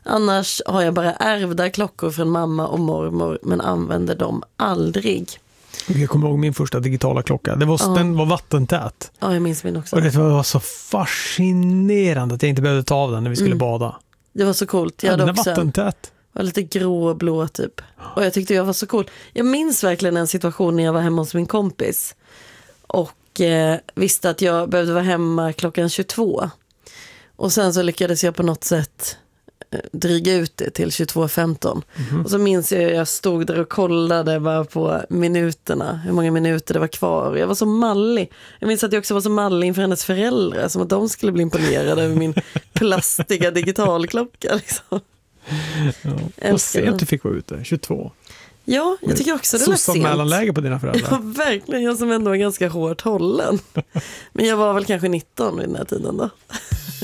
Annars har jag bara ärvda klockor från mamma och mormor, men använder dem aldrig. Jag kommer ihåg min första digitala klocka. Den var vattentät. Ja, jag minns min också. Och det var så fascinerande att jag inte behövde ta av den när vi skulle bada. Det var så coolt. Jag hade den är också vattentät. var lite grå och blå typ. Och jag tyckte jag var så cool. Jag minns verkligen en situation när jag var hemma hos min kompis. Och visste att jag behövde vara hemma klockan 22. Och sen så lyckades jag på något sätt dryga ut det till 22:15. Och så minns jag stod där och kollade bara på minuterna. Hur många minuter det var kvar. Jag var så mallig. Jag minns att jag också var så mallig inför hennes föräldrar. Som att de skulle bli imponerade över min plastiga digitalklocka. Liksom. Ja, och se att du fick vara ute, 22. Ja, jag tycker också det var sent. Mellanläge på dina föräldrar. Ja, verkligen. Jag som ändå är ganska hårt hållen. Men jag var väl kanske 19 vid den här tiden då.